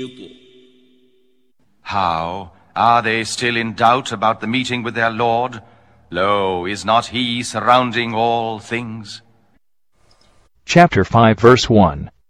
How? Are they still in doubt about the meeting with their Lord? Lo, is not he surrounding all things? Chapter 5 verse 1.